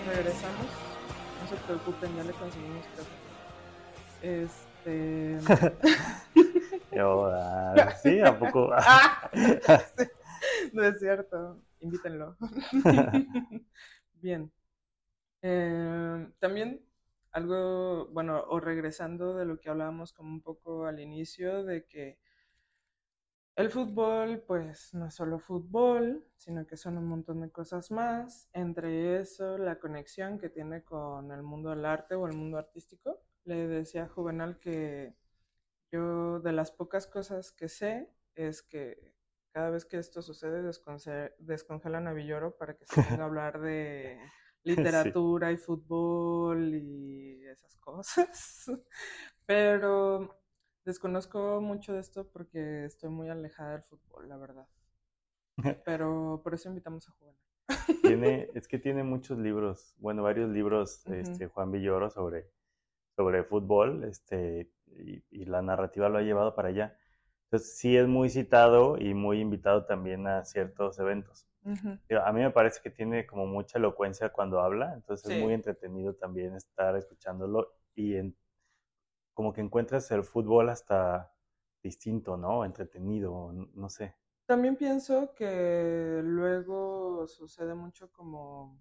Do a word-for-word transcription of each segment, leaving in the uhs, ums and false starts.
regresamos. No se preocupen, ya le conseguimos café. Este. Yo, ah, sí, ¿a poco? Ah, sí. No es cierto. Invítenlo. Bien. Eh, también algo, bueno, o regresando de lo que hablábamos como un poco al inicio, de que el fútbol, pues no es solo fútbol, sino que son un montón de cosas más. Entre eso, la conexión que tiene con el mundo del arte o el mundo artístico. Le decía a Juvenal que yo de las pocas cosas que sé es que cada vez que esto sucede desconce- descongelan a Villoro para que se ponga a hablar de Sí. literatura y fútbol y esas cosas. Pero desconozco mucho de esto porque estoy muy alejada del fútbol, la verdad. Pero por eso invitamos a Juvenal. Tiene, es que tiene muchos libros, bueno, varios libros, Ujú. este, Juan Villoro sobre, sobre fútbol, este, y, y la narrativa lo ha llevado para allá. Entonces sí es muy citado y muy invitado también a ciertos eventos. Ujú. Digo, a mí me parece que tiene como mucha elocuencia cuando habla, entonces es muy Sí. entretenido también estar escuchándolo y en- como que encuentras el fútbol hasta distinto, ¿no? Entretenido, n- no sé. También pienso que luego sucede mucho como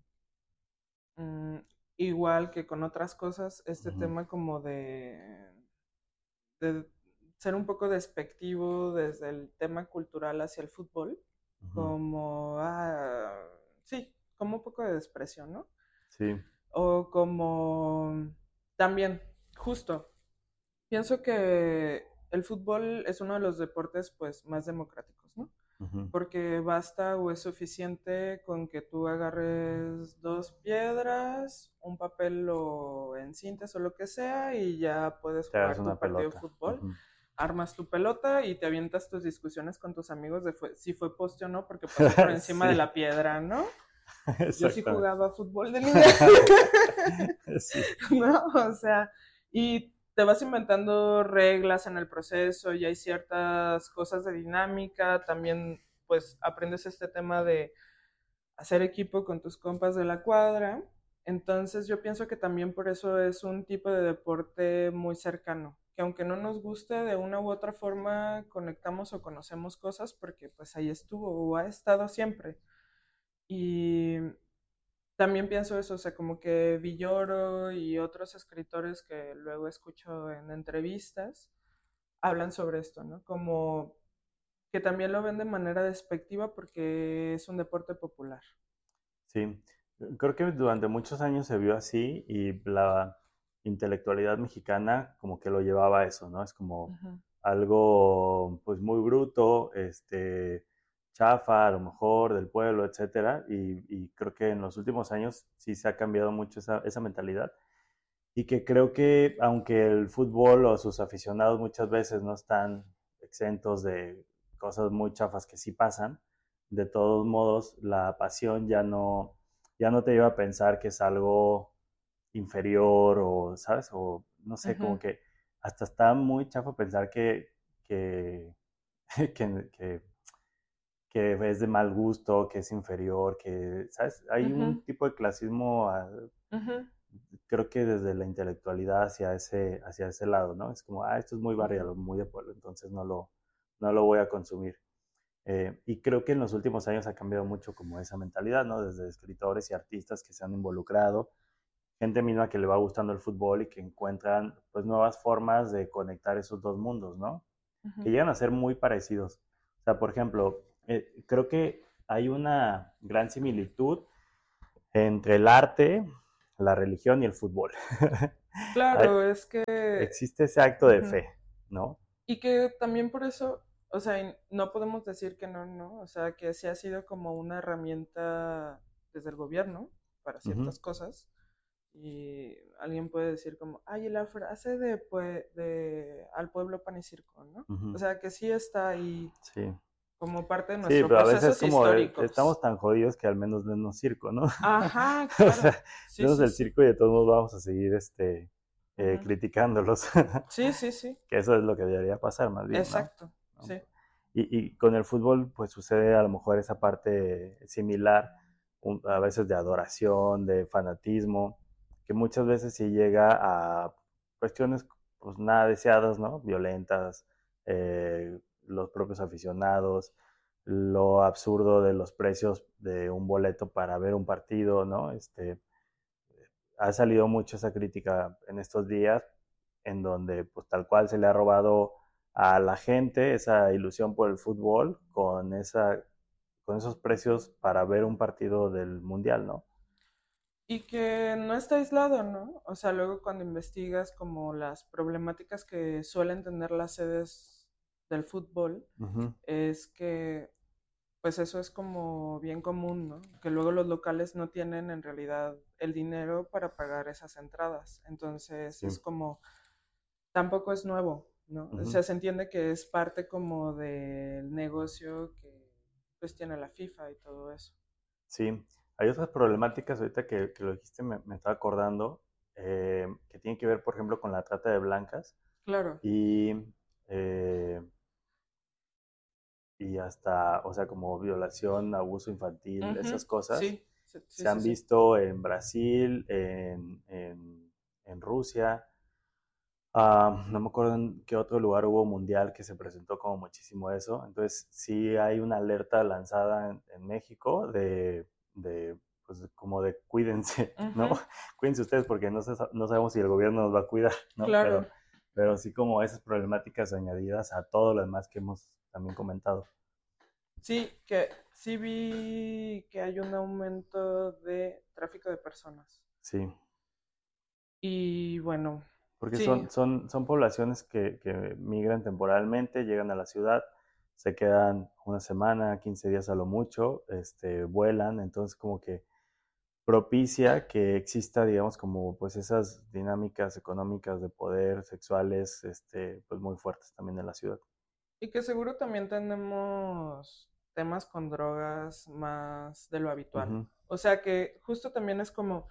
mm, igual que con otras cosas, este Ujú, tema como de, de ser un poco despectivo desde el tema cultural hacia el fútbol, ujú. como, ah, sí, como un poco de desprecio, ¿no? Sí. O como también, justo, pienso que el fútbol es uno de los deportes pues más democráticos, ¿no? Ujú. Porque basta o es suficiente con que tú agarres dos piedras, un papel o encintas o lo que sea y ya puedes Te das jugar tu una partido de pelota. fútbol. Ujú. Armas tu pelota y te avientas tus discusiones con tus amigos de fue- si fue poste o no porque pasó por encima de Sí, la piedra, ¿no? Yo sí exactamente. jugaba fútbol de niña. Sí. ¿No? O sea, y te vas inventando reglas en el proceso y hay ciertas cosas de dinámica, también pues aprendes este tema de hacer equipo con tus compas de la cuadra, entonces yo pienso que también por eso es un tipo de deporte muy cercano, que aunque no nos guste, de una u otra forma conectamos o conocemos cosas porque pues ahí estuvo o ha estado siempre. Y también pienso eso, o sea, como que Villoro y otros escritores que luego escucho en entrevistas hablan sobre esto, ¿no? Como que también lo ven de manera despectiva porque es un deporte popular. Sí, creo que durante muchos años se vio así y la intelectualidad mexicana como que lo llevaba a eso, ¿no? Es como Ujú. algo pues muy bruto, este, chafa a lo mejor del pueblo, etcétera, y, y creo que en los últimos años sí se ha cambiado mucho esa, esa mentalidad y que creo que aunque el fútbol o sus aficionados muchas veces no están exentos de cosas muy chafas que sí pasan, de todos modos la pasión ya no, ya no te lleva a pensar que es algo inferior o, ¿sabes? O no sé, como Ujú. que hasta está muy chafa pensar que, que, que, que, que es de mal gusto, que es inferior, que, ¿sabes? Hay un Ujú. tipo de clasismo ah, Ujú. creo que desde la intelectualidad hacia ese, hacia ese lado, ¿no? Es como, ah, esto es muy Ujú. barrial, muy de pueblo, entonces no lo, no lo voy a consumir. Eh, y creo que en los últimos años ha cambiado mucho como esa mentalidad, ¿no? Desde escritores y artistas que se han involucrado, gente misma que le va gustando el fútbol y que encuentran pues nuevas formas de conectar esos dos mundos, ¿no? Que Ujú. llegan a ser muy parecidos. O sea, por ejemplo, eh, creo que hay una gran similitud entre el arte, la religión y el fútbol. Hay- Claro, es que existe ese acto de ujú. fe, ¿no? Y que también por eso, o sea, y no podemos decir que no, no, o sea, que sí ha sido como una herramienta desde el gobierno para Ujú, ciertas cosas. Y alguien puede decir como, ay, y la frase de, pue- de al pueblo pan y circo, ¿no? O ujú, sea, que sí está ahí sí. como parte de Sí, nuestros pero a veces es procesos como, eh, estamos históricos. tan jodidos que al menos denos circo, ¿no? Ajá, O sea, claro. Sí, denos sí, el sí. circo y de todos modos vamos a seguir este, eh, Ujú. criticándolos. Sí, sí, sí. Que eso es lo que debería pasar más bien, ¿no? Exacto. ¿No? Sí. Y, y con el fútbol pues sucede a lo mejor esa parte similar un, a veces de adoración, de fanatismo, que muchas veces sí llega a cuestiones pues nada deseadas, ¿no? Violentas, eh, los propios aficionados, lo absurdo de los precios de un boleto para ver un partido, ¿no? Este, ha salido mucho esa crítica en estos días, en donde pues tal cual se le ha robado a la gente esa ilusión por el fútbol con esa con esos precios para ver un partido del mundial, ¿no? Y que no está aislado, ¿no? O sea, luego cuando investigas como las problemáticas que suelen tener las sedes del fútbol, Uh-huh. es que pues eso es como bien común, ¿no? Que luego los locales no tienen en realidad el dinero para pagar esas entradas. Entonces Sí. es como, tampoco es nuevo, ¿no? O Uh-huh. sea, se entiende que es parte como del negocio que pues tiene la FIFA y todo eso. Sí, hay otras problemáticas ahorita que, que lo dijiste, me, me estaba acordando, eh, que tienen que ver, por ejemplo, con la trata de blancas Claro. y, eh, y hasta, o sea, como violación, abuso infantil, esas Ujú, cosas. sí, sí, sí, Se sí, han sí. visto en Brasil, en, en, en Rusia. Ah, no me acuerdo en qué otro lugar hubo mundial que se presentó como muchísimo eso. Entonces, sí hay una alerta lanzada en, en México de, de, pues, como de cuídense, ¿no? Ujú, Cuídense ustedes porque no, se, no sabemos si el gobierno nos va a cuidar, ¿no? Pero, claro. pero sí como esas problemáticas añadidas a todo lo demás que hemos también comentado. Sí, que sí vi que hay un aumento de tráfico de personas. Sí, Y bueno, porque sí, son, son, son poblaciones que, que migran temporalmente, llegan a la ciudad, se quedan una semana, quince días a lo mucho, este, vuelan, entonces como que propicia que exista, digamos, como pues esas dinámicas económicas de poder, sexuales, este, pues muy fuertes también en la ciudad. y que seguro también tenemos temas con drogas más de lo habitual. Ujú. O sea que justo también es como,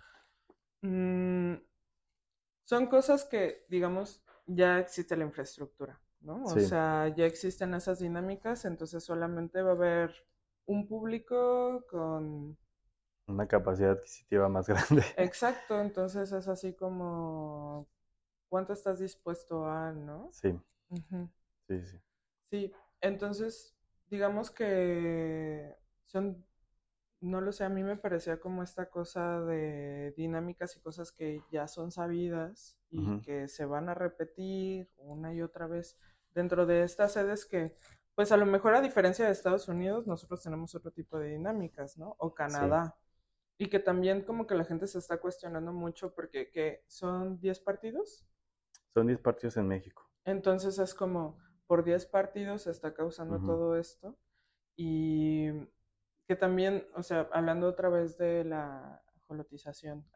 mm, son cosas que, digamos, ya existe la infraestructura, ¿no? O Sí, sea, ya existen esas dinámicas, entonces solamente va a haber un público con... una capacidad adquisitiva más grande. Exacto, entonces es así como, ¿cuánto estás dispuesto a, no? Sí, Ujú. sí, sí. Sí, entonces, digamos que son, no lo sé, a mí me parecía como esta cosa de dinámicas y cosas que ya son sabidas y Ujú. que se van a repetir una y otra vez dentro de estas sedes que, pues a lo mejor a diferencia de Estados Unidos, nosotros tenemos otro tipo de dinámicas, ¿no? O Sí, Canadá. Y que también como que la gente se está cuestionando mucho porque que son diez partidos. son diez partidos en México. Entonces es como por diez partidos se está causando Ujú. todo esto. Y que también, o sea, hablando otra vez de la jolotización,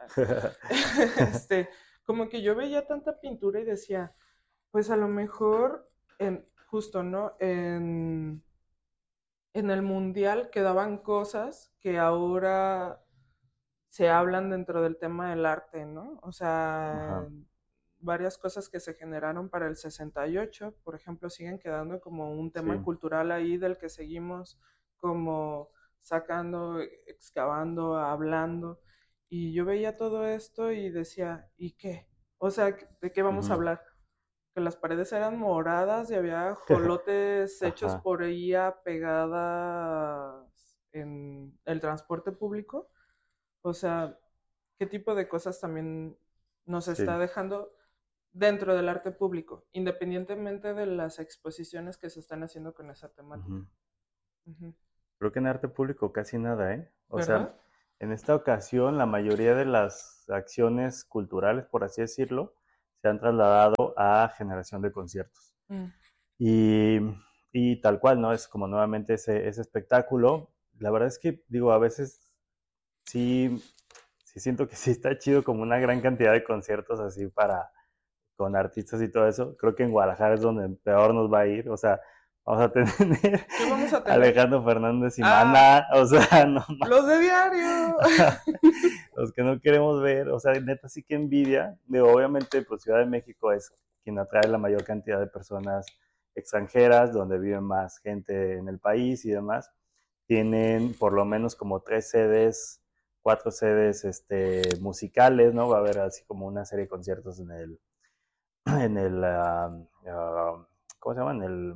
este, como que yo veía tanta pintura y decía, pues a lo mejor, en, justo, ¿no? En, en el mundial quedaban cosas que ahora se hablan dentro del tema del arte, ¿no? O sea, Ajá, varias cosas que se generaron para el sesenta y ocho, por ejemplo, siguen quedando como un tema sí. cultural ahí del que seguimos como sacando, excavando, hablando. Y yo veía todo esto y decía, ¿y qué? O sea, ¿de qué vamos a Ujú. hablar? Que las paredes eran moradas y había jolotes hechos Ajá, por I A pegadas en el transporte público. O sea, ¿qué tipo de cosas también nos sí. está dejando dentro del arte público, independientemente de las exposiciones que se están haciendo con esa temática? Ujú. Ujú. Creo que en arte público casi nada, ¿eh? O sea, ¿Verdad? en esta ocasión la mayoría de las acciones culturales, por así decirlo, se han trasladado a generación de conciertos. Mm. Y, y tal cual, ¿no? Es como nuevamente ese, ese espectáculo. La verdad es que, digo, a veces sí, sí siento que sí está chido como una gran cantidad de conciertos así para, con artistas y todo eso. Creo que en Guadalajara es donde peor nos va a ir. O sea, vamos a tener ¿Qué vamos a a tener? Alejandro Fernández y Ah, Maná. O sea, no más. los de diario. Los que no queremos ver. O sea, neta sí que envidia. Digo, obviamente, pues Ciudad de México es quien atrae la mayor cantidad de personas extranjeras, donde vive más gente en el país y demás. Tienen por lo menos como tres sedes cuatro sedes este, musicales, ¿no? Va a haber así como una serie de conciertos en el, en el, uh, uh, ¿cómo se llama? En el,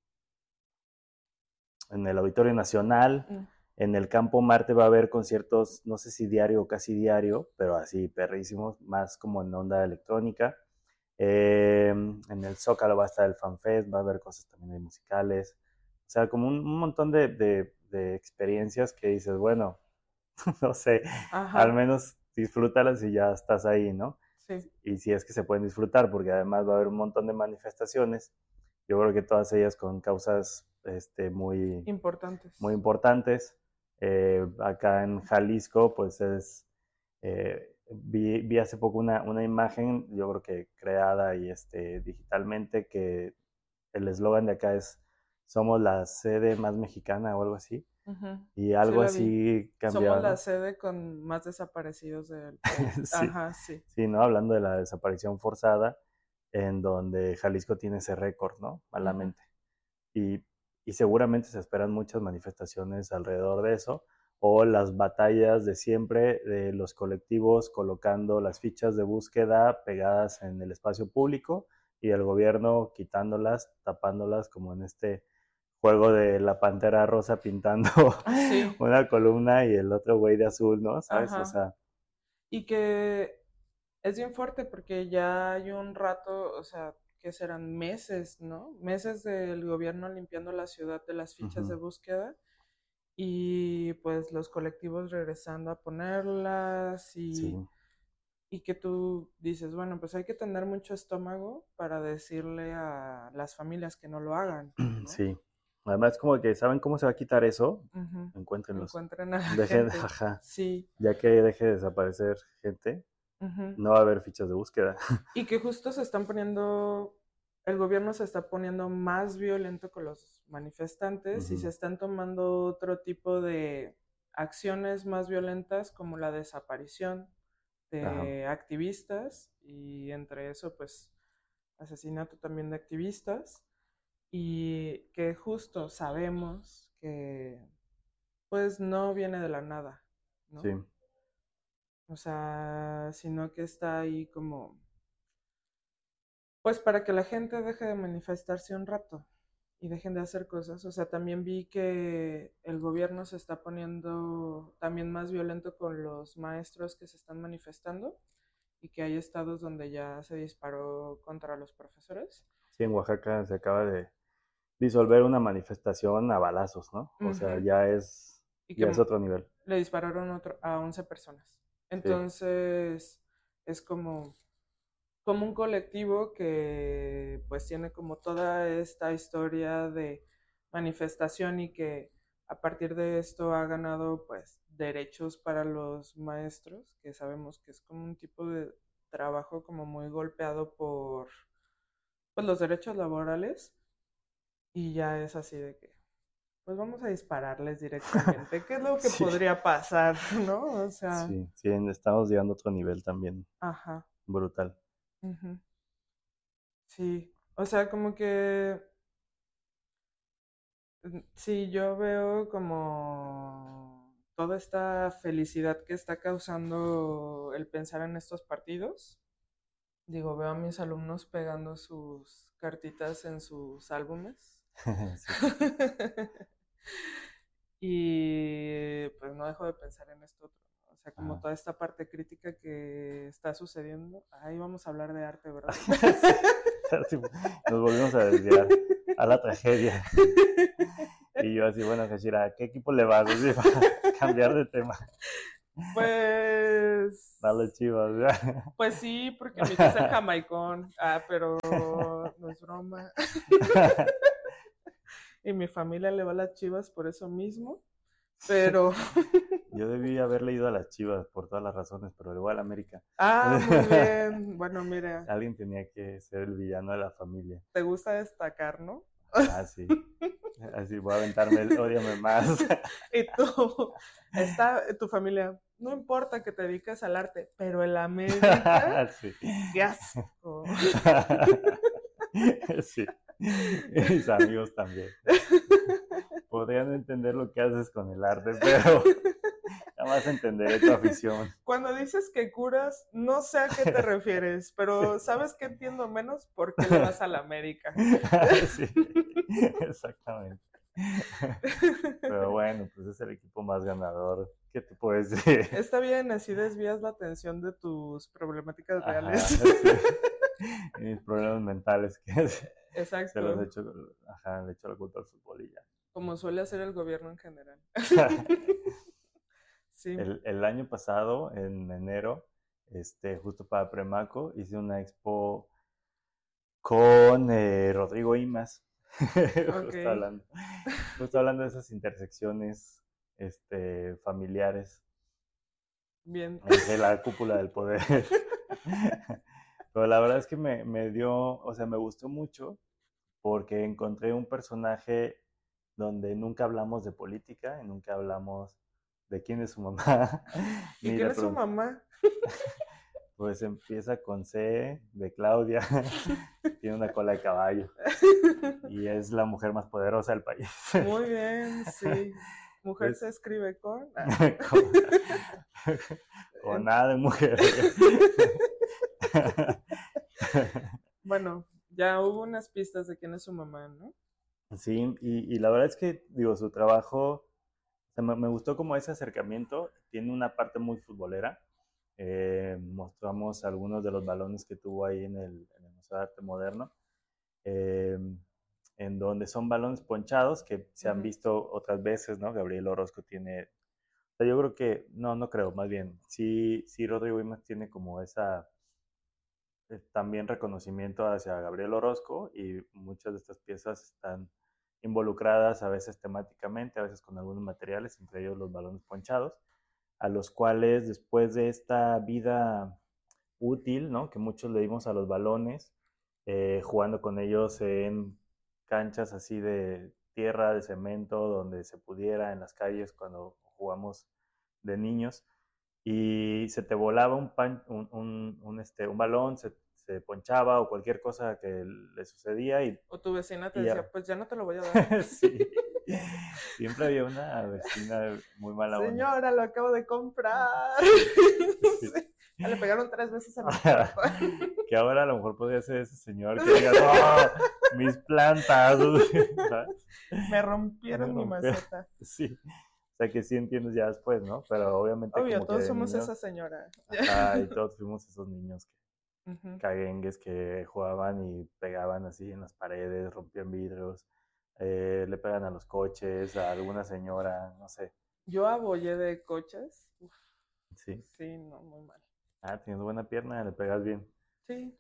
en el Auditorio Nacional. Mm. En el Campo Marte va a haber conciertos, no sé si diario o casi diario, pero así perrísimos, más como en onda electrónica. Eh, en el Zócalo va a estar el FanFest, va a haber cosas también de musicales. O sea, como un, un montón de, de, de experiencias que dices, bueno, no sé, Ajá. al menos disfrútalas y ya estás ahí, ¿no? Sí. Y si es que se pueden disfrutar, porque además va a haber un montón de manifestaciones. Yo creo que todas ellas con causas este, muy importantes. Muy importantes. Eh, acá en Jalisco, pues es, eh, vi, vi hace poco una, una imagen, yo creo que creada y este, digitalmente, que el eslogan de acá es somos la sede más mexicana o algo así. Uh-huh. Y algo sí así cambiado. Somos la sede con más desaparecidos del país. sí, Ajá, sí. Sí, ¿no? Hablando de la desaparición forzada, en donde Jalisco tiene ese récord, ¿no? Malamente. Uh-huh. Y y seguramente se esperan muchas manifestaciones alrededor de eso, o las batallas de siempre de los colectivos colocando las fichas de búsqueda pegadas en el espacio público y el gobierno quitándolas, tapándolas, como en este juego de la Pantera Rosa pintando sí. una columna y el otro güey de azul, ¿no? ¿Sabes? Ajá. O sea... Y que es bien fuerte porque ya hay un rato, o sea, que serán meses, ¿no? Meses del gobierno limpiando la ciudad de las fichas uh-huh. de búsqueda y pues los colectivos regresando a ponerlas y, sí. y que tú dices, bueno, pues hay que tener mucho estómago para decirle a las familias que no lo hagan, ¿no? Sí. Además, como que saben cómo se va a quitar eso, uh-huh. encuéntrenlos. Encuentren a la Dejen, gente. Ajá. Sí. Ya que deje de desaparecer gente, uh-huh. no va a haber fichas de búsqueda. Y que justo se están poniendo, el gobierno se está poniendo más violento con los manifestantes uh-huh. y se están tomando otro tipo de acciones más violentas como la desaparición de Ajá. activistas y entre eso pues asesinato también de activistas y que justo sabemos que pues no viene de la nada, ¿no? Sí. O sea, sino que está ahí como, pues para que la gente deje de manifestarse un rato y dejen de hacer cosas. O sea, también vi que el gobierno se está poniendo también más violento con los maestros que se están manifestando y que hay estados donde ya se disparó contra los profesores. Sí, en Oaxaca se acaba de disolver una manifestación a balazos, ¿no? O uh-huh. sea, ya es, ya es otro nivel. Le dispararon otro, a once personas. Entonces, sí. es como, como un colectivo que pues tiene como toda esta historia de manifestación y que a partir de esto ha ganado pues derechos para los maestros, que sabemos que es como un tipo de trabajo como muy golpeado por pues, los derechos laborales y ya es así de que pues vamos a dispararles directamente. ¿Qué es lo que sí. podría pasar, no? O sea... Sí, sí, estamos llegando a otro nivel también. Ajá. Brutal. Uh-huh. Sí, o sea, como que... Sí, yo veo como toda esta felicidad que está causando el pensar en estos partidos. Digo, veo a mis alumnos pegando sus cartitas en sus álbumes. Y pues no dejo de pensar en esto otro, ¿no? O sea, como Ajá. toda esta parte crítica que está sucediendo. Ahí vamos a hablar de arte, ¿verdad? Nos volvimos a desviar a la tragedia. Y yo así, bueno, Hashira, ¿a qué equipo le vas? Así, para cambiar de tema. Pues... Dale, Chivas, ¿verdad? Pues sí, porque mi tía es el jamaicón. Ah, pero no es broma. Y mi familia le va a las Chivas por eso mismo, pero... Yo debí haber leído a las Chivas por todas las razones, pero le voy a la América. Ah, muy bien. Bueno, mira. Alguien tenía que ser el villano de la familia. Te gusta destacar, ¿no? Ah, sí. Así voy a aventarme el ódiame más. Y tú, está tu familia, no importa que te dediques al arte, pero el América, sí. ¡Qué asco! Sí. Mis amigos también. Podrían entender lo que haces con el arte, pero Jamás entenderé tu afición. Cuando dices que curas, no sé a qué te refieres, pero ¿sabes qué entiendo menos? ¿Por qué le vas a la América? Sí, exactamente. Pero bueno, pues es el equipo más ganador. ¿Qué te puedes decir? Está bien, así desvías la atención de tus problemáticas Ajá, reales. sí. Y mis problemas mentales que se los he Exacto, hecho, ajá, le he hecho la culpa al fútbol y ya. como suele hacer el gobierno en general. Sí, El, el año pasado, en enero, este, justo para Premaco, hice una expo con eh, Rodrigo Imas, ok, justo hablando, justo hablando de esas intersecciones este, familiares bien. entre la cúpula del poder. Pero la verdad es que me, me dio, o sea, me gustó mucho porque encontré un personaje donde nunca hablamos de política, y nunca hablamos de quién es su mamá, ¿Y ni quién le es su pregunté. mamá? Pues empieza con C de Claudia, tiene una cola de caballo y es la mujer más poderosa del país. Muy bien, sí. Mujer se Entonces, escribe con. Ah. con, con En- nada de mujer. Bueno, ya hubo unas pistas de quién es su mamá, ¿no? Sí, y, y la verdad es que, digo, su trabajo, o sea, me, me gustó como ese acercamiento, tiene una parte muy futbolera. Eh, mostramos algunos de los balones que tuvo ahí en el, en el Museo de Arte Moderno, eh, en donde son balones ponchados que se han Ujú. visto otras veces, ¿no? Gabriel Orozco tiene, o sea, yo creo que, no, no creo, más bien, sí, sí Rodrigo Imas tiene como esa, eh, también reconocimiento hacia Gabriel Orozco y muchas de estas piezas están involucradas a veces temáticamente, a veces con algunos materiales, entre ellos los balones ponchados, a los cuales después de esta vida útil, ¿no? Que muchos le dimos a los balones, eh, jugando con ellos en canchas así de tierra, de cemento, donde se pudiera, en las calles cuando jugamos de niños, y se te volaba un, pan, un, un, un, este, un balón, se, se, ponchaba o cualquier cosa que le sucedía y, O tu vecina te y decía, ya. pues ya no te lo voy a dar. Sí, siempre había una vecina muy mala onda. Señora, lo acabo de comprar. Sí. Sí. Ya le pegaron tres veces en el cuerpo. Que ahora a lo mejor podría ser ese señor que diga, no, mis plantas, ¿sabes? Me Me rompieron mi rompió. maceta. Sí, o sea que sí entiendes ya después, ¿no? Pero obviamente Obvio, como que todos de somos esa niños, señora. ajá, y todos fuimos esos niños que Ujú. caguengues que jugaban y pegaban así en las paredes, rompían vidrios, eh, le pegan a los coches, a alguna señora, no sé. Yo abollé de coches. Uf, Sí. sí, no, muy mal. Ah, tienes buena pierna, le pegas bien. Sí.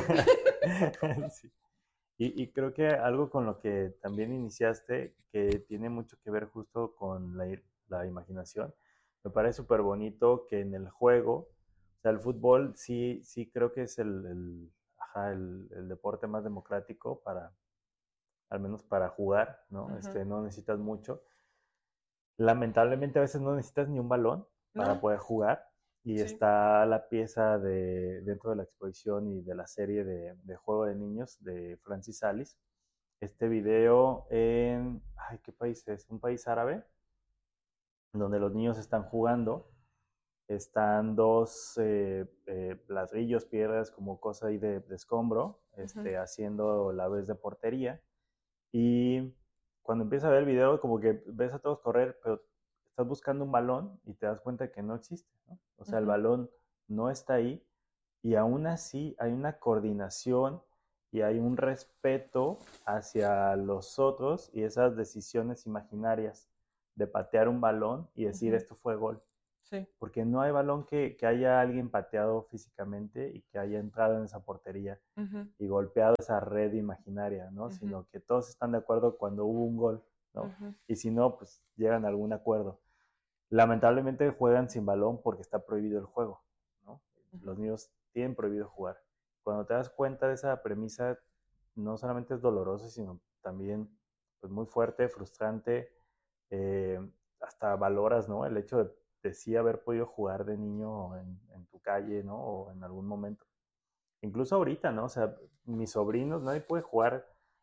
Sí. Y, y creo que algo con lo que también iniciaste, que tiene mucho que ver justo con la, la imaginación, me parece súper bonito que en el juego, o sea, el fútbol sí, sí creo que es el, el, ajá, el, el deporte más democrático para, al menos para jugar, ¿no? Ujú. Este, no necesitas mucho. Lamentablemente a veces no necesitas ni un balón para No, poder jugar y sí. está la pieza de, dentro de la exposición y de la serie de, de Juego de Niños de Francis Alice. Este video en, ay, ¿qué país es? Un país árabe, donde los niños están jugando, están dos eh, eh, ladrillos, piedras, como cosa ahí de, de escombro, Ujú. este, haciendo la vez de portería. Y cuando empiezas a ver el video, como que ves a todos correr, pero estás buscando un balón y te das cuenta que no existe, ¿no? O sea, el Ujú. balón no está ahí y aún así hay una coordinación y hay un respeto hacia los otros y esas decisiones imaginarias de patear un balón y decir Ujú. esto fue gol. Sí. Porque no hay balón que, que haya alguien pateado físicamente y que haya entrado en esa portería Ujú. y golpeado esa red imaginaria, ¿no? Ujú. Sino que todos están de acuerdo cuando hubo un gol, ¿no? Ujú. Y si no, pues llegan a algún acuerdo. Lamentablemente juegan sin balón porque está prohibido el juego, ¿no? Ujú. Los niños tienen prohibido jugar. Cuando te das cuenta de esa premisa, no solamente es doloroso, sino también pues, muy fuerte, frustrante, eh, hasta valoras, ¿no? El hecho de, de sí haber podido jugar de niño en, en tu calle, ¿no? O en algún momento. Incluso ahorita, ¿no? O sea, mis sobrinos, nadie puede jugar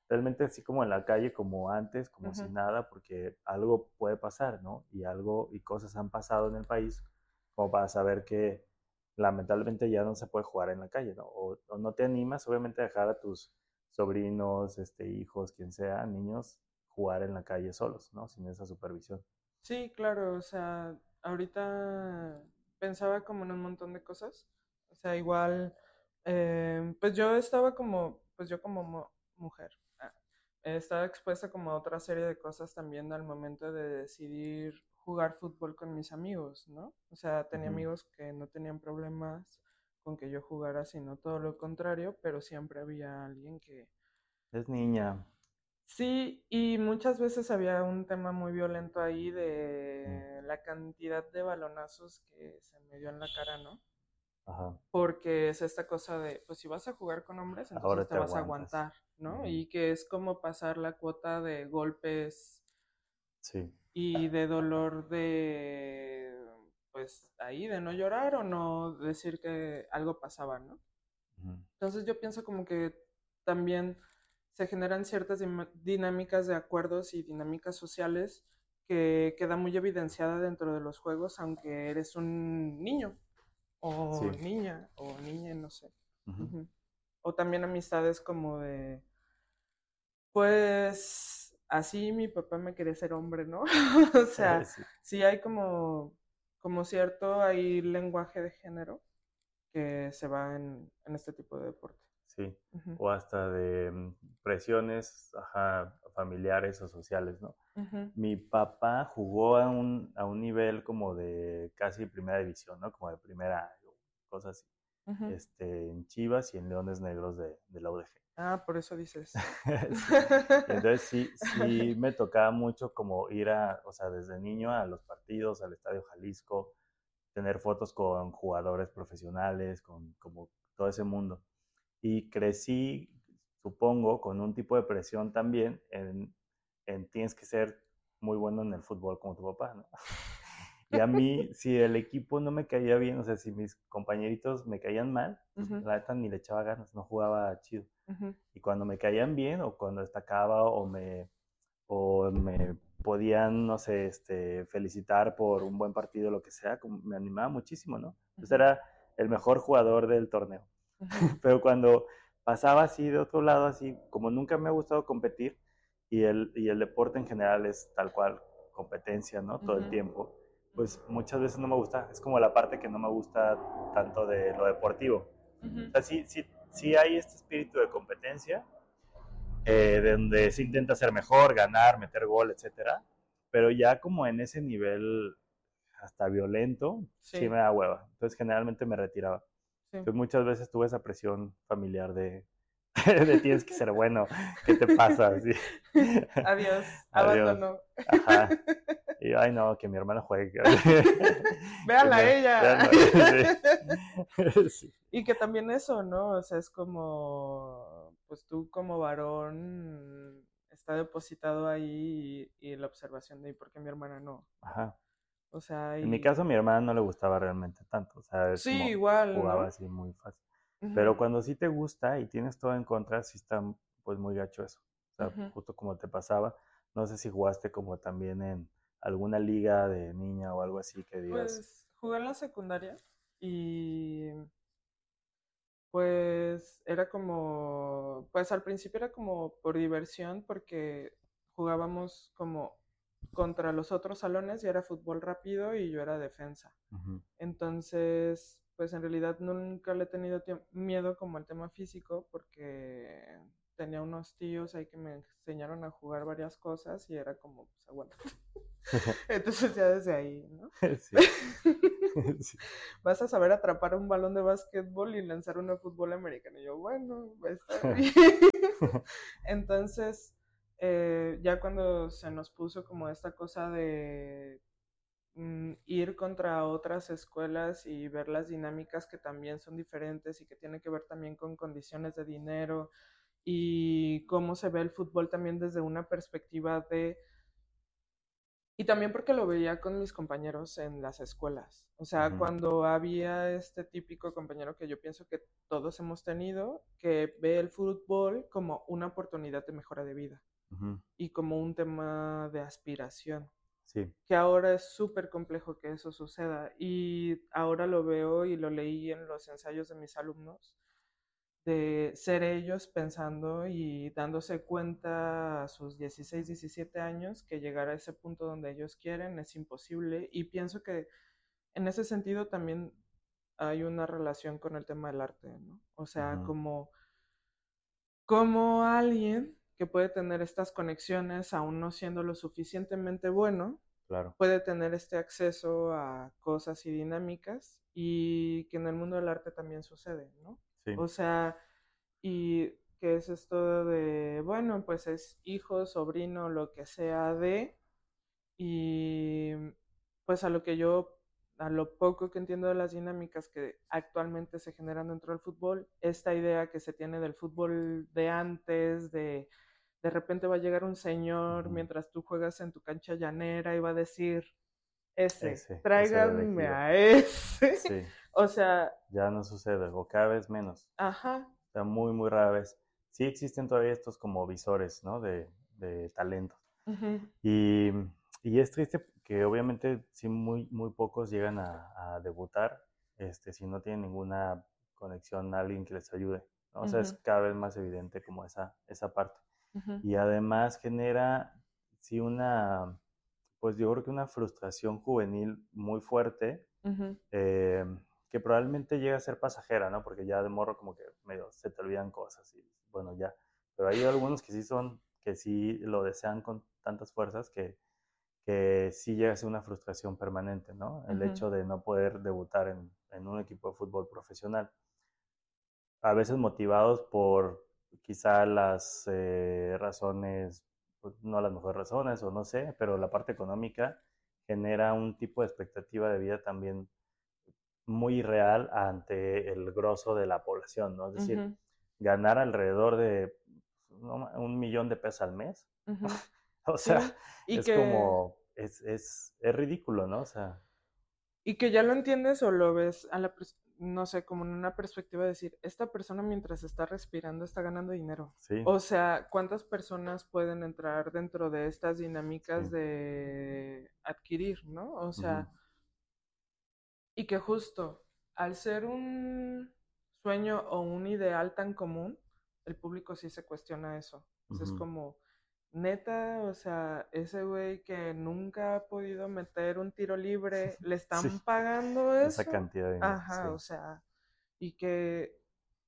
realmente así como en la calle, como antes, como si Ujú. nada, porque algo puede pasar, ¿no? Y algo y cosas han pasado en el país como para saber que lamentablemente ya no se puede jugar en la calle, ¿no? O, o no te animas, obviamente, a dejar a tus sobrinos, este, hijos, quien sea, niños, jugar en la calle solos, ¿no? Sin esa supervisión. Sí, claro, o sea, ahorita pensaba como en un montón de cosas. O sea, igual, eh, pues yo estaba como, pues yo como mu- mujer, ah, estaba expuesta como a otra serie de cosas también al momento de decidir jugar fútbol con mis amigos, ¿no? O sea, tenía Ujú. amigos que no tenían problemas con que yo jugara, sino todo lo contrario, pero siempre había alguien que Es niña. sí, y muchas veces había un tema muy violento ahí Mm. de la cantidad de balonazos que se me dio en la cara, ¿no? Ajá. Porque es esta cosa de, pues si vas a jugar con hombres, entonces Ahora te te vas a aguantas. aguantar, ¿no? Ujú. Y que es como pasar la cuota de golpes Sí. y de dolor de, pues ahí, de no llorar o no decir que algo pasaba, ¿no? Ujú. Entonces yo pienso como que también se generan ciertas dim- dinámicas de acuerdos y dinámicas sociales que queda muy evidenciada dentro de los juegos, aunque eres un niño o Sí. niña o niña, no sé. Ujú. Ujú. O también amistades como de, pues así mi papá me quería ser hombre, ¿no? O sea, Sí. sí hay como, como cierto ahí lenguaje de género que se va en, en este tipo de deporte. Sí, Ujú, o hasta de mm, presiones, ajá, familiares o sociales, ¿no? ujú. Mi papá jugó a un, a un nivel como de casi primera división, ¿no? Como de primera, cosas así, Ujú. este, en Chivas y en Leones Negros de, de la U D G. Ah, por eso dices. Sí. Y entonces sí, sí me tocaba mucho como ir a, o sea, desde niño a los partidos, al Estadio Jalisco, tener fotos con jugadores profesionales, con como todo ese mundo. Y crecí, supongo, con un tipo de presión también en, en tienes que ser muy bueno en el fútbol como tu papá, ¿no? Y a mí, si el equipo no me caía bien, o sea, si mis compañeritos me caían mal, pues Ujú, la neta ni le echaba ganas, no jugaba chido. ujú, Y cuando me caían bien o cuando destacaba o me, o me podían, no sé, este, felicitar por un buen partido, lo que sea, como me animaba muchísimo, ¿no? Entonces ujú, era el mejor jugador del torneo. ujú, Pero cuando pasaba así de otro lado, así, como nunca me ha gustado competir y el, y el deporte en general es tal cual competencia, ¿no? Todo el ujú, tiempo, ujú, pues muchas veces no me gusta, es como la parte que no me gusta tanto de lo deportivo. ujú, O sea, sí, sí, sí hay este espíritu de competencia, eh, de donde se intenta ser mejor, ganar, meter gol, etcétera, pero ya como en ese nivel hasta violento, sí sí, me da hueva. Entonces generalmente me retiraba. sí. Entonces muchas veces tuve esa presión familiar de, de tienes que ser bueno, ¿qué te pasa? Así. Adiós, Adiós. abandonó. Ajá. Y ay no, que mi hermano juegue. Que Véanla a me, ella. vean, sí. Sí. Y que también eso, ¿no? O sea, es como, pues tú como varón está depositado ahí y, y la observación de, ¿y por qué mi hermana no? ¿No? Ajá. O sea, En mi y caso, a mi hermana no le gustaba realmente tanto, o sea, es sí, como igual, jugaba ¿no? así muy fácil. Pero Ujú, cuando sí te gusta y tienes todo en contra, sí está pues muy gacho eso. O sea, ujú. justo como te pasaba, no sé si jugaste como también en alguna liga de niña o algo así que digas, Pues jugué en la secundaria y pues era como, pues al principio era como por diversión porque jugábamos como contra los otros salones y era fútbol rápido y yo era defensa. ujú. Entonces, pues en realidad nunca le he tenido tiemp- miedo como al tema físico porque tenía unos tíos ahí que me enseñaron a jugar varias cosas y era como, pues aguanta. Entonces ya desde ahí, ¿no? Sí, sí. Vas a saber atrapar un balón de básquetbol y lanzar uno de fútbol americano. Y yo, bueno, va a estar bien. Entonces, eh, ya cuando se nos puso como esta cosa de mm, ir contra otras escuelas y ver las dinámicas que también son diferentes y que tiene que ver también con condiciones de dinero y cómo se ve el fútbol también desde una perspectiva de Y también porque lo veía con mis compañeros en las escuelas. O sea, Ujú, cuando había este típico compañero que yo pienso que todos hemos tenido, que ve el fútbol como una oportunidad de mejora de vida ujú, y como un tema de aspiración, sí, que ahora es súper complejo que eso suceda. Y ahora lo veo y lo leí en los ensayos de mis alumnos, de ser ellos pensando y dándose cuenta a sus dieciséis diecisiete años que llegar a ese punto donde ellos quieren es imposible. Y pienso que en ese sentido también hay una relación con el tema del arte, ¿no? O sea, ujú, como, como alguien que puede tener estas conexiones aún no siendo lo suficientemente bueno, claro, puede tener este acceso a cosas y dinámicas y que en el mundo del arte también sucede, ¿no? sí, O sea, y que es esto de, bueno, pues es hijo, sobrino, lo que sea de, y pues a lo que yo, a lo poco que entiendo de las dinámicas que actualmente se generan dentro del fútbol, esta idea que se tiene del fútbol de antes, de de repente va a llegar un señor ujú, mientras tú juegas en tu cancha llanera y va a decir, ese, ese, ese de tráiganme elegido, a ese. sí, O sea, ya no sucede, o cada vez menos, ajá. o sea, muy, muy rara vez. Sí existen todavía estos como visores, ¿no? De, de talentos. Ujú, Y, y es triste que obviamente sí muy, muy pocos llegan a, a debutar este, si no tienen ninguna conexión a alguien que les ayude, ¿no? O sea, es ujú, cada vez más evidente como esa, esa parte. ujú, Y además genera, sí, una, pues yo creo que una frustración juvenil muy fuerte, ujú, eh, que probablemente llega a ser pasajera, ¿no? Porque ya de morro como que medio se te olvidan cosas y bueno, ya. Pero hay algunos que sí son, que sí lo desean con tantas fuerzas que, que sí llega a ser una frustración permanente, ¿no? El ujú, hecho de no poder debutar en, en un equipo de fútbol profesional. A veces motivados por quizá las eh, razones, pues, no las mejores razones o no sé, pero la parte económica genera un tipo de expectativa de vida también muy real ante el grosso de la población, ¿no? Es decir, ujú, ganar alrededor de no, un millón de pesos al mes. ujú. O sea, Sí, y es que, como, es, es, es ridículo, ¿no? O sea, y que ya lo entiendes o lo ves a la, pers- no sé, como en una perspectiva de decir, esta persona mientras está respirando está ganando dinero. sí, O sea, ¿cuántas personas pueden entrar dentro de estas dinámicas sí. de adquirir, ¿no? O Ujú, sea, y que justo al ser un sueño o un ideal tan común, el público sí se cuestiona eso. O sea, es ujú. como, neta, o sea, ese güey que nunca ha podido meter un tiro libre, ¿le Sí, están pagando esa eso? cantidad de dinero, Ajá, o sí. sea, y que,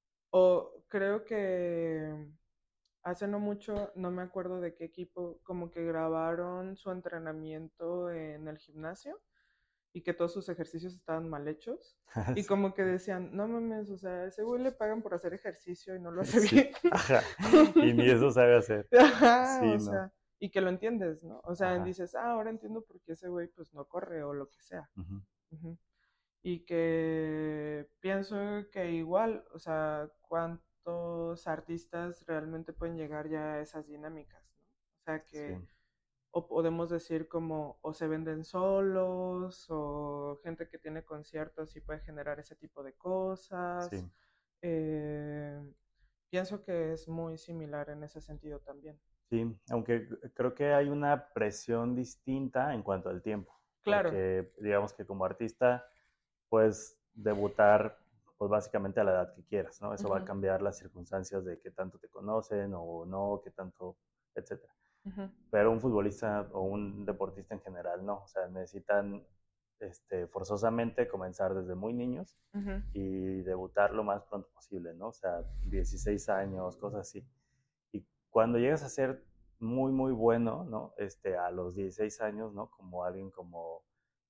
o creo que hace no mucho, no me acuerdo de qué equipo, como que grabaron su entrenamiento en el gimnasio y que todos sus ejercicios estaban mal hechos. Y Sí, como que decían, no mames, o sea, ese güey le pagan por hacer ejercicio y no lo hace sí, bien. ajá. Y ni eso sabe hacer. Ajá, Sí, o no. sea, y que lo entiendes, ¿no? O sea, Ajá. dices, ah, ahora entiendo por qué ese güey pues no corre o lo que sea. Ujú. Ujú. Y que pienso que igual, o sea, cuántos artistas realmente pueden llegar ya a esas dinámicas, ¿no? O sea, Sí, que o podemos decir como o se venden solos o gente que tiene conciertos y puede generar ese tipo de cosas. sí. Eh, pienso que es muy similar en ese sentido también. Sí, aunque creo que hay una presión distinta en cuanto al tiempo, Claro. porque digamos que como artista puedes debutar pues básicamente a la edad que quieras, ¿no? Eso va a Ujú, cambiar las circunstancias de qué tanto te conocen o no, qué tanto, etcétera. ujú, Pero un futbolista o un deportista en general no, o sea, necesitan este, forzosamente comenzar desde muy niños ujú, y debutar lo más pronto posible, ¿no? O sea, dieciséis años, cosas así. Y cuando llegas a ser muy, muy bueno, ¿no? Este, a los dieciséis años, ¿no? Como alguien como,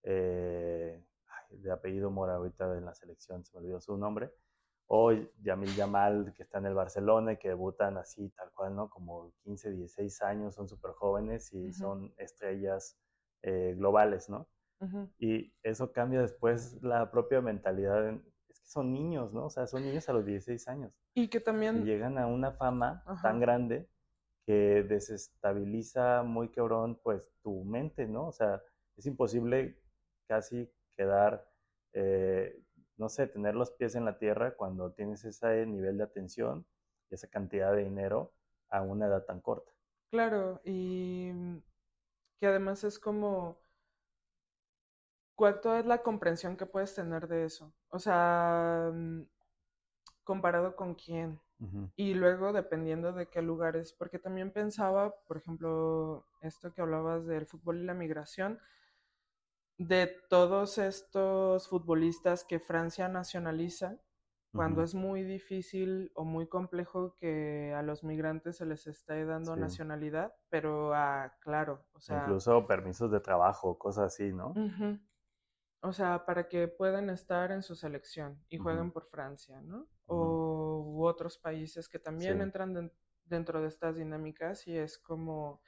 eh, ay, de apellido Mora, ahorita en la selección, se me olvidó su nombre, o Yamil Yamal, que está en el Barcelona y que debutan así, tal cual, ¿no? Como quince, dieciséis años, son súper jóvenes y ujú, son estrellas eh, globales, ¿no? ujú. Y eso cambia después la propia mentalidad. En, es que son niños, ¿no? O sea, son niños a los dieciséis años Y que y también, llegan a una fama tan ajá, grande que desestabiliza muy cabrón pues tu mente, ¿no? O sea, es imposible casi quedar, eh, no sé, tener los pies en la tierra cuando tienes ese nivel de atención y esa cantidad de dinero a una edad tan corta. Claro, y mm, que además es como, ¿cuánto es la comprensión que puedes tener de eso? O sea, mm, comparado con quién. Ujú, Y luego dependiendo de qué lugares, porque también pensaba, por ejemplo, esto que hablabas del fútbol y la migración, de todos estos futbolistas que Francia nacionaliza, cuando ujú, es muy difícil o muy complejo que a los migrantes se les esté dando sí. nacionalidad, pero ah, claro, o sea, Incluso permisos de trabajo, cosas así, ¿no? ujú, o sea, para que puedan estar en su selección y Ujú, jueguen por Francia, ¿no? ujú, O u otros países que sí, también entran den- dentro de estas dinámicas y es como,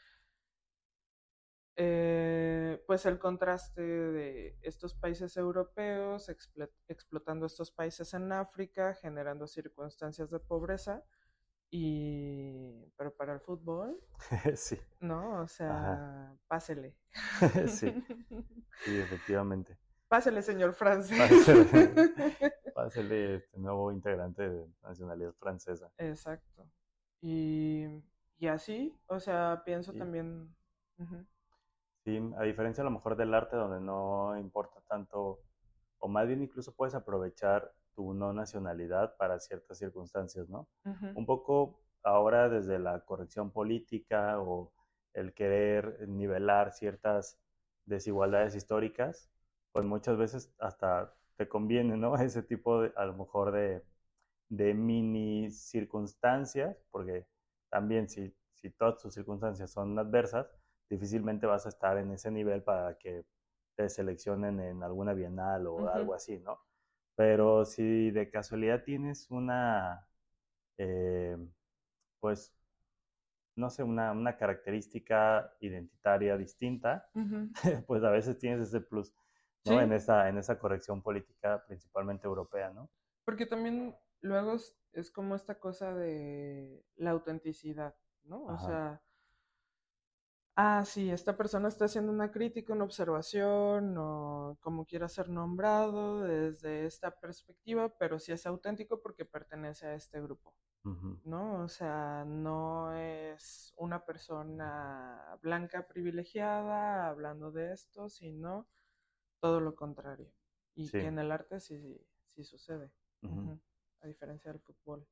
eh, pues el contraste de estos países europeos explo- explotando estos países en África, generando circunstancias de pobreza y, pero para el fútbol, sí, ¿no? O ajá, sea, pásele. sí, sí, efectivamente. Pásele, señor francés. Pásele, pásele este nuevo integrante de nacionalidad francesa. Exacto. Y, y así, o sea, pienso Sí, también, ujú, sí, a diferencia a lo mejor del arte donde no importa tanto, o más bien incluso puedes aprovechar tu no nacionalidad para ciertas circunstancias, ¿no? ujú, Un poco ahora desde la corrección política o el querer nivelar ciertas desigualdades históricas, pues muchas veces hasta te conviene, ¿no? Ese tipo de, a lo mejor de, de mini circunstancias, porque también si, si todas tus circunstancias son adversas, difícilmente vas a estar en ese nivel para que te seleccionen en alguna bienal o ujú, algo así, ¿no? Pero si de casualidad tienes una, eh, pues, no sé, una, una característica identitaria distinta, ujú. pues a veces tienes ese plus, ¿no? En Sí, esa, en esa corrección política principalmente europea, ¿no? porque también luego es, es como esta cosa de la autenticidad, ¿no? O Ajá. sea, ah, sí, esta persona está haciendo una crítica, una observación, o como quiera ser nombrado desde esta perspectiva, pero sí es auténtico porque pertenece a este grupo, Ujú. ¿no? O sea, no es una persona blanca privilegiada hablando de esto, sino todo lo contrario. Y Sí. que en el arte sí, sí sucede, Ujú. ujú, a diferencia del fútbol.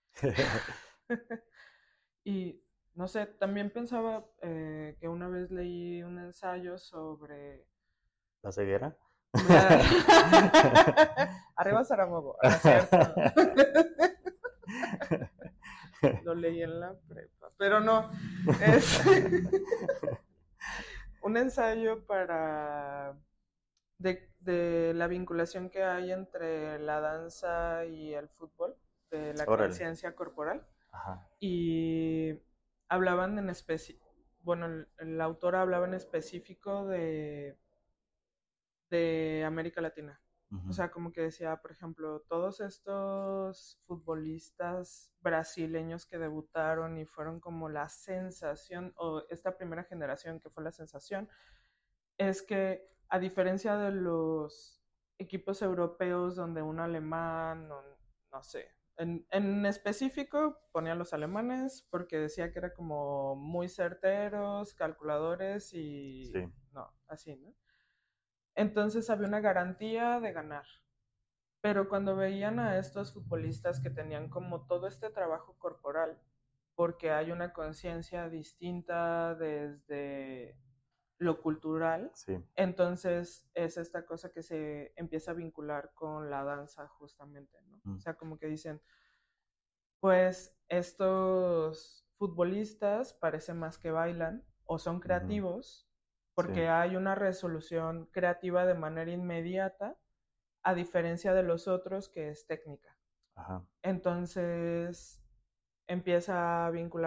Y no sé, también pensaba eh, que una vez leí un ensayo sobre ¿La ceguera? la... Arriba Zaramogo, no es cierto. Lo leí en la prepa, pero no, es un ensayo para de, de la vinculación que hay entre la danza y el fútbol, de la Órale. conciencia corporal. Ajá. Y hablaban en especie, bueno, el, el autor hablaba en específico de, de América Latina. O Ujú. sea, como que decía, por ejemplo, todos estos futbolistas brasileños que debutaron y fueron como la sensación, o esta primera generación que fue la sensación, es que a diferencia de los equipos europeos donde un alemán, o no sé, en, en específico ponía a los alemanes porque decía que era como muy certeros, calculadores y Sí. no, así, ¿no? Entonces había una garantía de ganar. Pero cuando veían a estos futbolistas que tenían como todo este trabajo corporal, porque hay una conciencia distinta desde lo cultural, Sí. entonces es esta cosa que se empieza a vincular con la danza justamente, ¿no? O Mm. sea, como que dicen, pues estos futbolistas parecen más que bailan o son Ujú. creativos Sí. porque hay una resolución creativa de manera inmediata a diferencia de los otros que es técnica. Ajá. Entonces empieza a vincular